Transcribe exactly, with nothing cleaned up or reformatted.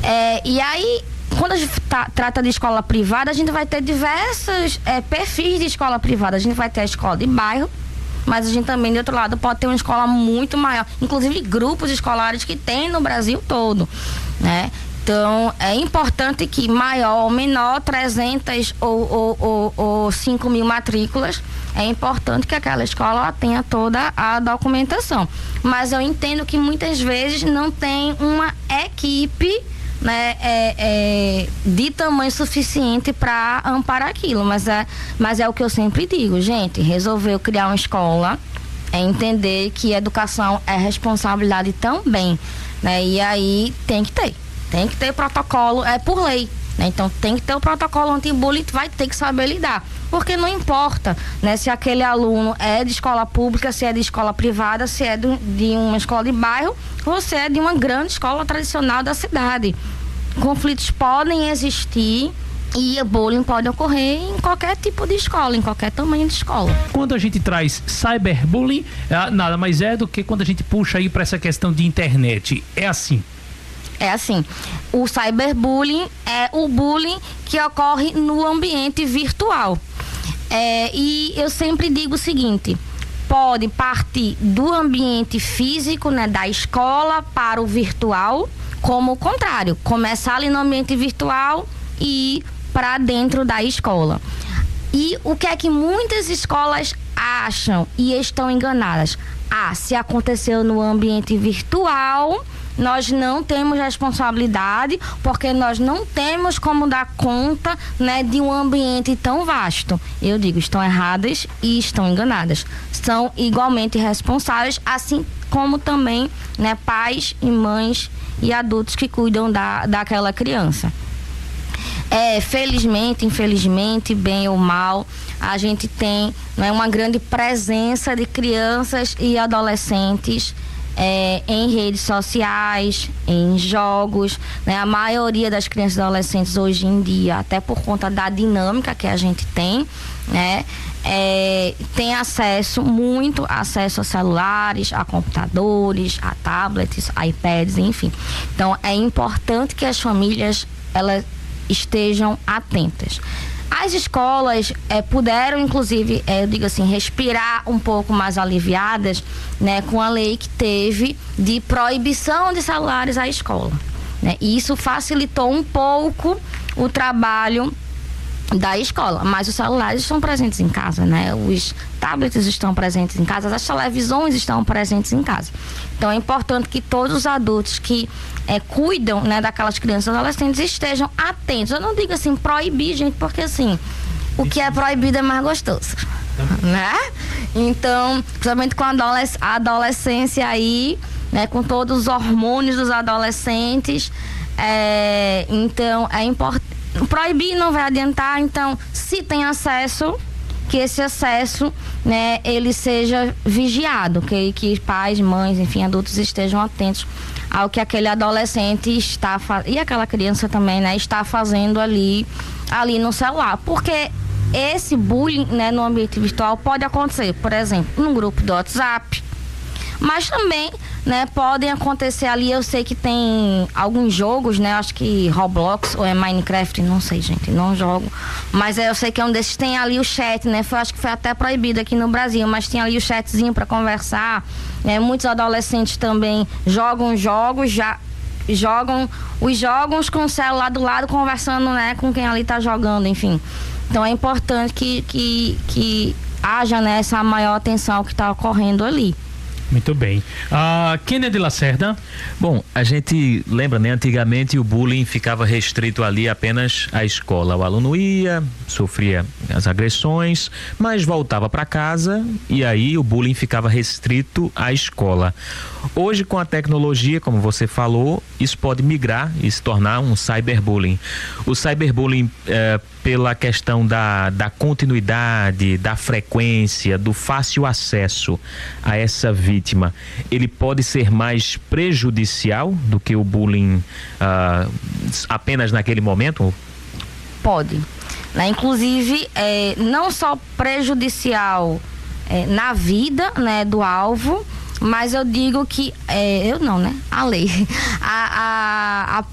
É, e aí, quando a gente tá, trata de escola privada, a gente vai ter diversos é, perfis de escola privada. A gente vai ter a escola de bairro, mas a gente também, do outro lado, pode ter uma escola muito maior. Inclusive, grupos escolares que tem no Brasil todo, né? Então, é importante que maior ou menor, trezentas ou, ou, ou, ou cinco mil matrículas, é importante que aquela escola tenha toda a documentação. Mas eu entendo que muitas vezes não tem uma equipe, né, é, é, de tamanho suficiente para amparar aquilo. Mas é, mas é o que eu sempre digo, gente, resolveu criar uma escola, é entender que educação é responsabilidade também, né? E aí tem que ter. Tem que ter protocolo, é por lei, né? Então tem que ter o protocolo anti-bullying, vai ter que saber lidar. Porque não importa, né, se aquele aluno é de escola pública, se é de escola privada, se é de, de uma escola de bairro, ou se é de uma grande escola tradicional da cidade. Conflitos podem existir e o bullying pode ocorrer em qualquer tipo de escola, em qualquer tamanho de escola. Quando a gente traz cyberbullying, nada mais é do que quando a gente puxa aí para essa questão de internet. É assim. É assim, o cyberbullying é o bullying que ocorre no ambiente virtual. É, e eu sempre digo o seguinte, pode partir do ambiente físico, né, da escola para o virtual, como o contrário, começar ali no ambiente virtual e ir para dentro da escola. E o que é que muitas escolas acham e estão enganadas? Ah, se aconteceu no ambiente virtual, nós não temos responsabilidade, porque nós não temos como dar conta, né, de um ambiente tão vasto. Eu digo, estão erradas e estão enganadas. São igualmente responsáveis, assim como também, né, pais e mães e adultos que cuidam da, daquela criança. É, felizmente, infelizmente, bem ou mal, a gente tem, né, uma grande presença de crianças e adolescentes É, em redes sociais, em jogos, né? A maioria das crianças e adolescentes hoje em dia, até por conta da dinâmica que a gente tem, né? É, tem acesso, muito acesso a celulares, a computadores, a tablets, iPads, enfim. Então é importante que as famílias elas estejam atentas. As escolas é, puderam, inclusive, é, eu digo assim, respirar um pouco mais aliviadas, né, com a lei que teve de proibição de celulares à escola, né? E isso facilitou um pouco o trabalho da escola, mas os celulares estão presentes em casa, né? Os tablets estão presentes em casa, as televisões estão presentes em casa. Então é importante que todos os adultos que é, cuidam, né, daquelas crianças e adolescentes estejam atentos. Eu não digo assim proibir, gente, porque assim, o que é proibido é mais gostoso, né? Então, principalmente com a adolesc- a adolescência aí, né, com todos os hormônios dos adolescentes, é, então é importante. Proibir não vai adiantar, então se tem acesso, que esse acesso, né, ele seja vigiado, que, que pais, mães, enfim, adultos estejam atentos ao que aquele adolescente está fazendo, e aquela criança também, né, está fazendo ali, ali no celular, porque esse bullying, né, no ambiente virtual pode acontecer, por exemplo, num grupo do WhatsApp, mas também, né, podem acontecer ali. Eu sei que tem alguns jogos, né, acho que Roblox ou é Minecraft, não sei, gente, não jogo, mas eu sei que é um desses, tem ali o chat, né, foi, acho que foi até proibido aqui no Brasil, mas tem ali o chatzinho para conversar, né, muitos adolescentes também jogam jogos, já jogam os jogos com o celular do lado, conversando, né, com quem ali tá jogando, enfim. Então é importante que, que, que haja, né, essa maior atenção ao que está ocorrendo ali. Muito bem. Uh, Kennedy Lacerda. Bom, a gente lembra, né? Antigamente o bullying ficava restrito ali apenas à escola. O aluno ia, sofria as agressões, mas voltava para casa e aí o bullying ficava restrito à escola. Hoje, com a tecnologia, como você falou, isso pode migrar e se tornar um cyberbullying. O cyberbullying, eh, pela questão da, da continuidade, da frequência, do fácil acesso a essa vítima, ele pode ser mais prejudicial do que o bullying ah, apenas naquele momento? Pode. Né? Inclusive, é, não só prejudicial é, na vida, né, do alvo, mas eu digo que, é, eu não, né? A lei. A, a, a